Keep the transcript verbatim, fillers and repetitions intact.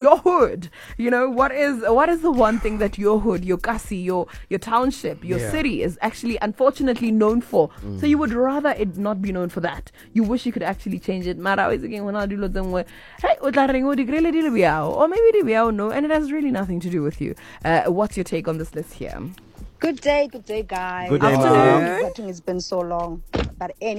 your hood. You know, what is what is the one thing that your hood, your kasi, your your township, your Yeah. city is actually unfortunately known for? Mm. So you would rather it not be known for that. You wish you could actually change it. Mara always again when I do them where hey, or maybe di biao, no, and it has really nothing to do with you. Uh, what's your take on this list here? Good day, good day, guys. Good day, Afternoon. ma'am. I think it's been so long, but anyway.